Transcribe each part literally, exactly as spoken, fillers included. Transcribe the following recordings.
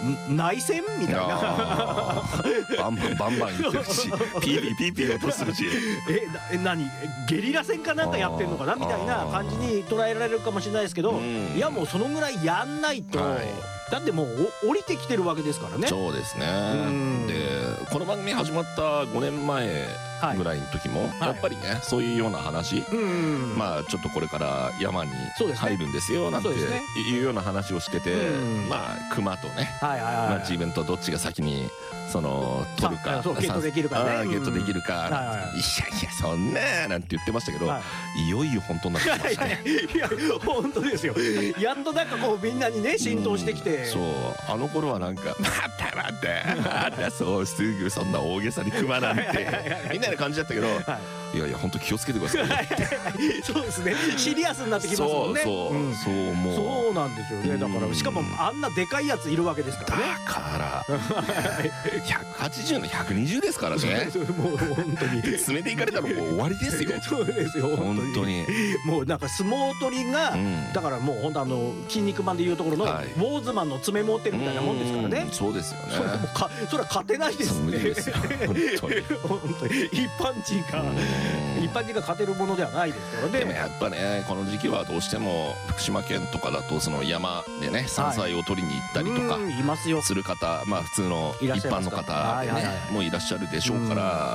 内戦みたいなバンバンバンバン言ってるしピーピーピーピー落とするしえなえ何ゲリラ戦かなんかやってんのかなみたいな感じに捉えられるかもしれないですけど、いやもうそのぐらいやんないと、はい、だってもう降りてきてるわけですからね。 そうですね。でこの番組始まったごねんまえぐらいの時も、はい、やっぱりねそういうような話、まあちょっとこれから山に入るんですよなんていうような話をしてて、まあ熊とね自分とどっちが先にその取るかゲットできるかねゲットできるか、いやいやそんななんて言ってましたけど、いよいよ本当になってきましたね。 いや本当ですよ。やっとなんかこうみんなにね浸透してきて、 そうあの頃はなんか待って待って待ってそうすぐそんな大げさに熊なんてみんなの感じだったけど、いやいや本当気をつけてください。 そうですね。シリアスになってきますもんね。 そうそうもうそうなんですよね。だからしかもあんなでかいやついるわけですからね。 だからひゃくはちじゅうのひゃくにじゅうですからね。 もう本当に詰めていかれたらもう終わりですよ。 そうですよ本当に。もうなんか相撲取りがだからもう本当あの筋肉マンでいうところのウォーズマンの爪持ってるみたいなもんですからね。 そうですよね。 それは勝てないですね。本当に一般人が一般人が勝てるものではないですからね。 でもやっぱねこの時期はどうしても福島県とかだとその山でね山菜を取りに行ったりとかする方、まあ普通の一般の方でねもういらっしゃるでしょうから、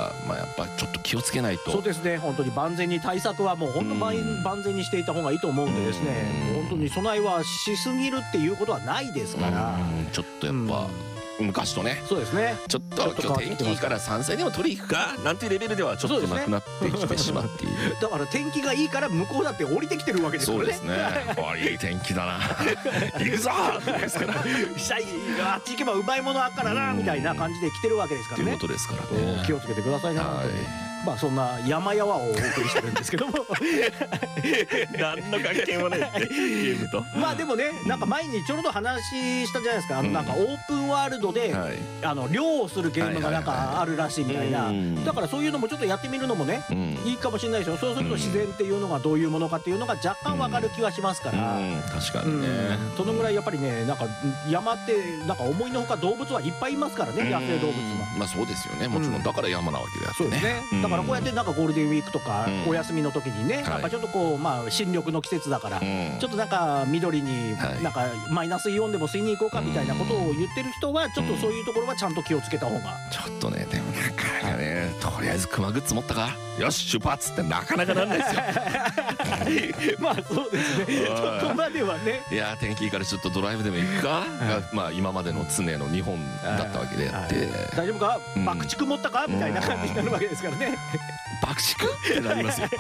まあやっぱちょっと気をつけないと。 そうですね。本当に万全に対策はもう本当万全にしていた方がいいと思うんでですね、本当に備えはしすぎるっていうことはないですから、 ちょっとやっぱ昔とね、 そうですね。 ちょっと今日天気いいから山菜でも取り行くかなんていうレベルではちょっとなくなってきてしまっている。 だから天気がいいから向こうだって降りてきてるわけですからね。 そうですね。いい天気だな行くぞですからあっち行けばうまいものあっからなみたいな感じで来てるわけですからね。 ということですからね。 気をつけてくださいね。まあそんな山々をお送りしてるんですけども何の関係もないゲームと。 まあでもねなんか前にちょうど話したじゃないですか。あのなんかオープンワールドであの漁をするゲームがなんかあるらしいみたいな。だからそういうのもちょっとやってみるのもねいいかもしれないですよ。そうすると自然っていうのがどういうものかっていうのが若干わかる気はしますから。 確かにね。 そのぐらいやっぱりねなんか山ってなんか思いのほか動物はいっぱいいますからね、野生動物は。 まあそうですよね。もちろんだから山なわけであってね。 だからこうやってなんかゴールデンウィークとかお休みの時にねなんかちょっとこうまあ新緑の季節だからちょっとなんか緑になんかマイナスイオンでも吸いに行こうかみたいなことを言ってる人はちょっとそういうところはちゃんと気をつけた方が。 ちょっとねでもなかなかねとりあえず熊グッズ持ったかよし出発ってなかなかなんないですよ。 まあそうですね。そこまではね。 いや天気いいからちょっとドライブでも行くかがまあ今までの常の日本だったわけであって、 大丈夫か爆竹持ったかみたいな感じになるわけですからね。 爆竹ってなりますよ。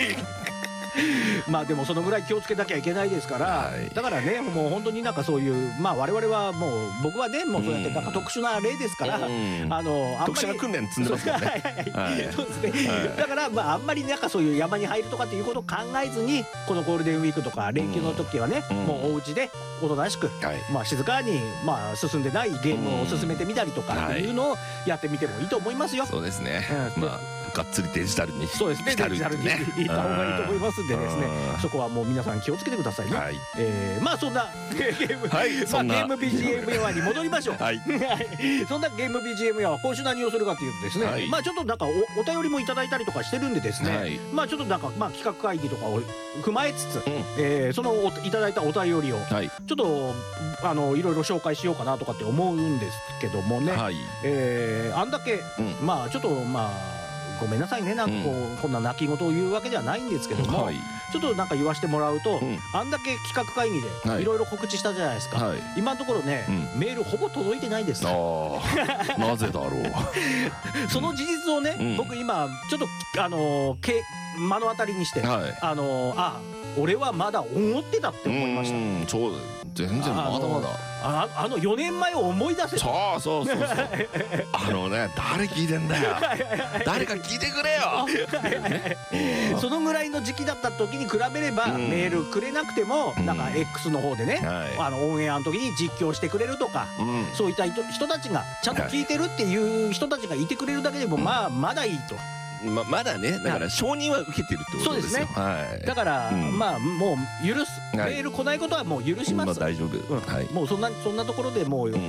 まあでもそのぐらい気をつけなきゃいけないですから、だからねもう本当になんかそういうまあ我々はもう僕はねもうそうやってなんか特殊な例ですから、あの特殊な訓練積んでますからね。 そうですね。だからまああんまりなんかそういう山に入るとかっていうことを考えずにこのゴールデンウィークとか連休の時はねもうお家でおとなしくまあ静かにまあ進んでないゲームを進めてみたりとかっていうのをやってみてもいいと思いますよ。 そうですね。まあがっつりデジタルにそうですね。デジタルに行った方がいいと思いますんでですね、そこはもう皆さん気をつけてくださいね。まあそんなゲームゲーム ビージーエム やわに戻りましょう。そんなゲーム ビージーエム やわ今週何をするかというとですね、まあちょっとなんかお便りもいただいたりとかしてるんでですね、まあちょっとなんかまあ企画会議とかを踏まえつつそのいただいたお便りをちょっとあのいろいろ紹介しようかなとかって思うんですけどもね、あんだけまあちょっとまあごめんなさいねなんかこうこんな泣き言を言うわけではないんですけども、ちょっとなんか言わせてもらうとあんだけ企画会議でいろいろ告知したじゃないですか。今のところねメールほぼ届いてないです。 なぜだろう。 その事実をね僕今ちょっとあの目の当たりにしてあのあ俺はまだ思ってたって思いました。 そう全然まだまだああのよねんまえを思い出せ。 そうそうそうそう。あのね誰聞いてんだよ。誰か聞いてくれよ。 そのぐらいの時期だった時に比べればメールくれなくてもなんか X の方でねあのオンエアの時に実況してくれるとかそういった人たちがちゃんと聞いてるっていう人たちがいてくれるだけでもまあまだいいと。 ままだねだから承認は受けてるってことですよ。 だからまあもう許すメール来ないことはもう許します。 大丈夫。 もうそんなそんなところでもう